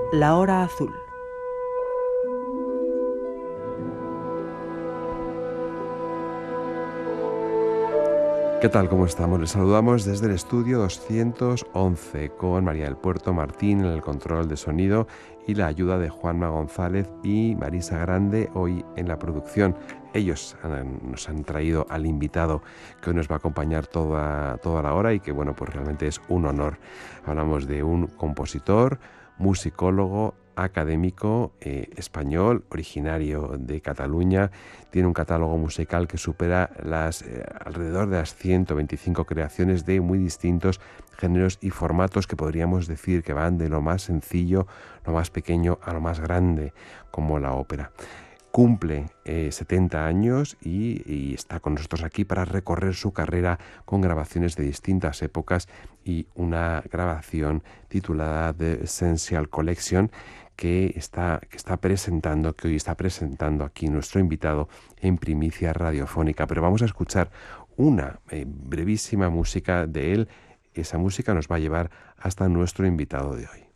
La Hora Azul. ¿Qué tal? ¿Cómo estamos? Les saludamos desde el estudio 211 con María del Puerto Martín en el control de sonido y la ayuda de Juanma González y Marisa Grande hoy en la producción. Ellos nos han traído al invitado que hoy nos va a acompañar toda la hora y que, bueno, pues realmente es un honor. Hablamos de un compositor, musicólogo, académico español, originario de Cataluña. Tiene un catálogo musical que supera alrededor de las 125 creaciones de muy distintos géneros y formatos que podríamos decir que van de lo más sencillo, lo más pequeño a lo más grande, como la ópera. Cumple 70 años y está con nosotros aquí para recorrer su carrera con grabaciones de distintas épocas y una grabación titulada The Essential Collection que hoy está presentando aquí nuestro invitado en primicia radiofónica. Pero vamos a escuchar una brevísima música de él. Esa música nos va a llevar hasta nuestro invitado de hoy.